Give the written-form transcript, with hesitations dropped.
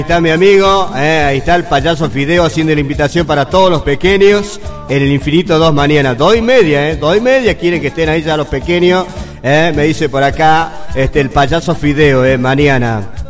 Está mi amigo, ahí está el payaso Fideo haciendo la invitación para todos los pequeños en el Infinito 2 mañana, 2:30, quieren que estén ahí ya los pequeños, me dice por acá el payaso Fideo, mañana.